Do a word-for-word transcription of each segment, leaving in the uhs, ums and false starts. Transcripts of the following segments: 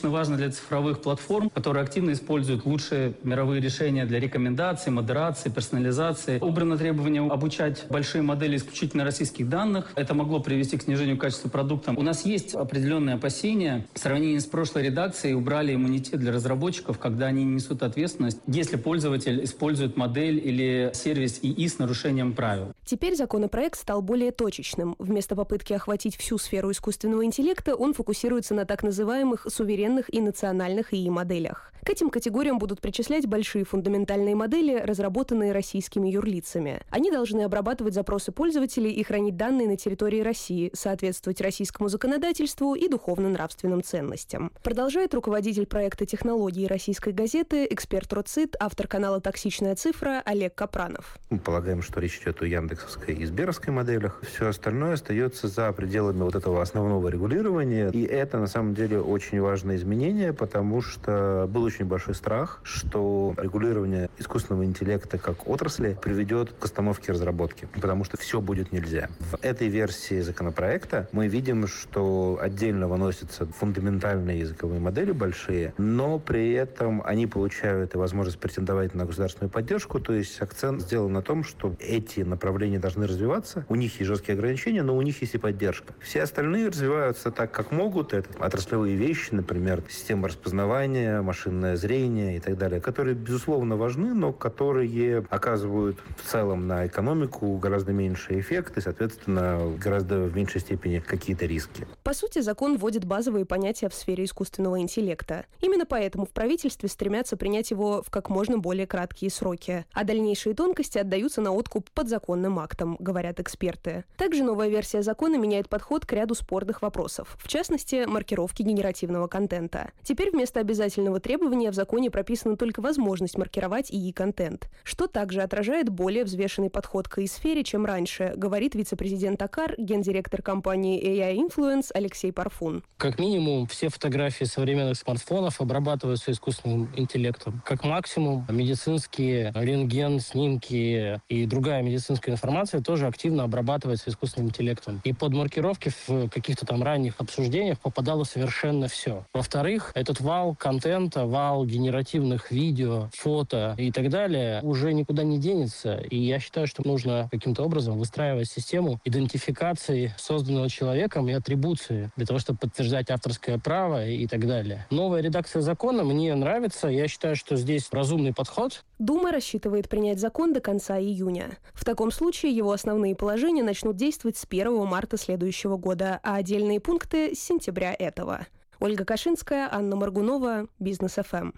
критично важно для цифровых платформ, которые активно используют лучшие мировые решения для рекомендаций, модерации, персонализации. Убрано требование обучать большие модели исключительно российских данных. Это могло привести к снижению качества продукта. У нас есть определенные опасения. В сравнении с прошлой редакцией убрали иммунитет для разработчиков, когда они несут ответственность, если пользователь использует модель или сервис ИИ с нарушением правил. Теперь законопроект стал более точечным. Вместо попытки охватить всю сферу искусственного интеллекта, он фокусируется на так называемых суверенных и национальных ИИ-моделях. К этим категориям будут причислять большие фундаментальные модели, разработанные российскими юрлицами. Они должны обрабатывать запросы пользователей и хранить данные на территории России, соответствовать российскому законодательству и духовно-нравственным ценностям. Продолжает руководитель проекта технологии российской газеты, эксперт РОЦИТ, автор канала «Токсичная цифра» Олег Капранов. Мы полагаем, что речь идет о яндексовской и сберовской моделях. Все остальное остается за пределами вот этого основного регулирования. И это, на самом деле, очень важное изменение, потому что был очень большой страх, что регулирование искусственного интеллекта как отрасли приведет к остановке разработки, потому что все будет нельзя. В этой версии законопроекта мы видим, что отдельно выносятся фундаментальные языковые модели большие, но при этом они получают и возможность претендовать на государственную поддержку, то есть акцент сделан на том, что эти направления должны развиваться, у них есть жесткие ограничения, но у них есть и поддержка. Все остальные развиваются так, как могут. Это отраслевые вещи, например, система распознавания, машинное зрение и так далее, которые, безусловно, важны, но которые оказывают в целом на экономику гораздо меньший эффект и, соответственно, гораздо в меньшей степени какие-то риски. По сути, закон вводит базовые понятия в сфере искусственного интеллекта. Именно поэтому в правительстве стремятся принять его в как можно более краткие сроки. А дальнейшие тонкости отдаются на откуп подзаконным актам, говорят эксперты. Также новая версия закона меняет подход к ряду спорных вопросов, в частности, маркировки генеративного контента. Теперь вместо обязательного требования в законе прописана только возможность маркировать ИИ-контент, что также отражает более взвешенный подход к ИИ-сфере, чем раньше, говорит вице-президент АКАР, гендиректор компании эй ай Influence Алексей Парфун. Как минимум, все фотографии современных смартфонов обрабатываются искусственным интеллектом. Как максимум, медицинские рентген, снимки и другая медицинская информация тоже активно обрабатывается искусственным интеллектом. И под маркировки в каких-то там ранних обсуждениях попадало совершенно все. Во-вторых, этот вал контента, вал генеративных видео, фото и так далее уже никуда не денется. И я считаю, что нужно каким-то образом выстраивать систему идентификации созданного человеком и атрибуции для того, чтобы подтверждать авторское право и так далее. Новая редакция закона мне нравится. Я считаю, что здесь разумный подход. Дума рассчитывает принять закон до конца июня. В таком случае его основные положения начнут действовать с первого марта следующего года, а отдельные пункты – с сентября этого. Ольга Кашинская, Анна Моргунова, Бизнес эф эм.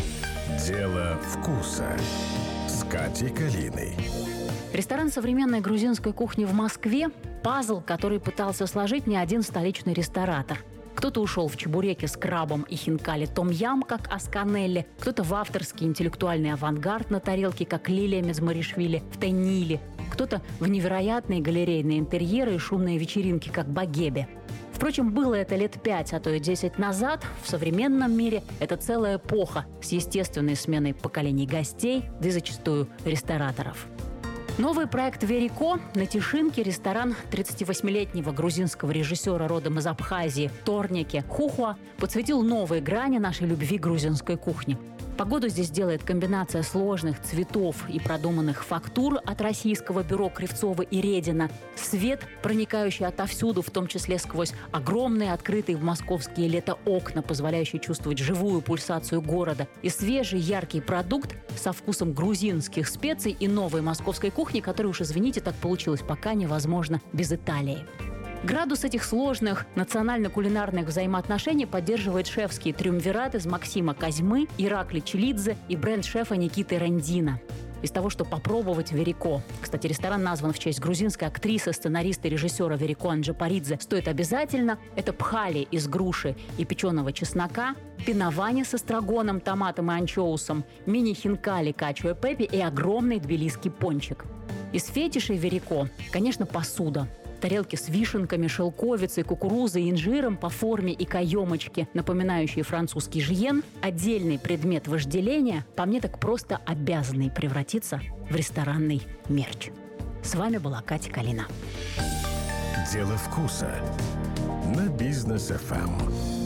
Дело вкуса с Катей Калиной. Ресторан современной грузинской кухни в Москве – пазл, который пытался сложить не один столичный ресторатор. Кто-то ушел в чебуреки с крабом и хинкали том-ям, как Асканелли, кто-то в авторский интеллектуальный авангард на тарелке, как Лилия Мезмаришвили в Тенниле, кто-то в невероятные галерейные интерьеры и шумные вечеринки, как Багебе. Впрочем, было это лет пять, а то и десять назад. В современном мире это целая эпоха с естественной сменой поколений гостей, да и зачастую рестораторов. Новый проект «Верико» на Тишинке ресторан тридцативосьмилетнего грузинского режиссера родом из Абхазии Торники Хухуа подсветил новые грани нашей любви к грузинской кухне. Погоду здесь делает комбинация сложных цветов и продуманных фактур от российского бюро Кривцова и Редина, свет, проникающий отовсюду, в том числе сквозь огромные открытые в московские лето окна, позволяющие чувствовать живую пульсацию города, и свежий яркий продукт со вкусом грузинских специй и новой московской кухни, которая, уж извините, так получилось, пока невозможно без Италии. Градус этих сложных национально-кулинарных взаимоотношений поддерживает шефский триумвират из Максима Козьмы, Иракли Челидзе и бренд-шефа Никиты Рандина. Из того, что попробовать Верико. Кстати, ресторан назван в честь грузинской актрисы, сценариста и режиссера Верико Анджапаридзе. Стоит обязательно. Это пхали из груши и печеного чеснока, пинавани с эстрагоном, томатом и анчоусом, мини-хинкали качу и пеппи и огромный тбилисский пончик. Из фетишей Верико, конечно, посуда. Тарелки с вишенками, шелковицей, кукурузой и инжиром по форме и каемочке, напоминающие французский жиен, отдельный предмет вожделения, по мне так просто обязанный превратиться в ресторанный мерч. С вами была Катя Калина. Дело вкуса на Бизнес эф эм.